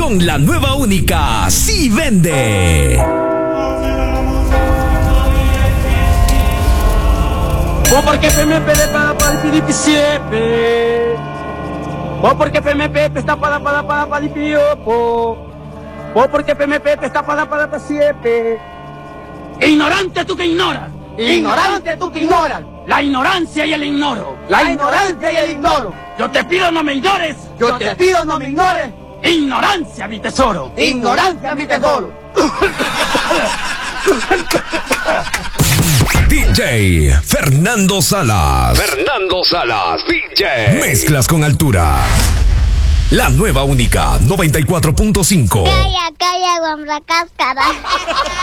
con la nueva única Sí Vende. O porque PMP te para el PDP o porque PMP te está para el Piopo, o porque PMP te está para siempre. Ignorante tú que ignoras. Ignorante tú que ignoras. La ignorancia y el ignoro. La ignorancia y el ignoro. Yo te pido no me ignores. Yo te pido no me ignores. Ignorancia mi tesoro. Ignorancia mi tesoro. DJ Fernando Salas. Fernando Salas, DJ. Mezclas con altura. La nueva única 94.5. Calla, calla, guambra cáscara.